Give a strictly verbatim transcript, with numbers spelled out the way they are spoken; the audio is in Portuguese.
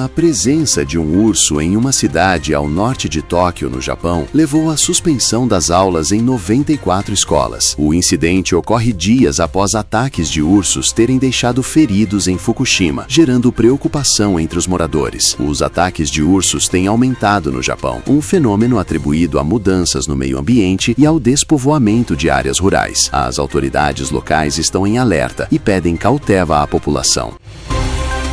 presença de um urso em uma cidade ao norte de Tóquio, no Japão, levou à suspensão das aulas em noventa e quatro escolas. O incidente ocorre dias após ataques de ursos terem deixado feridos em Fukushima, gerando preocupação entre os moradores. Os ataques de ursos têm aumentado no Japão, um fenômeno atribuído a mudanças no meio ambiente e ao despovoamento de áreas rurais. As autoridades locais estão em alerta e pedem cautela à população.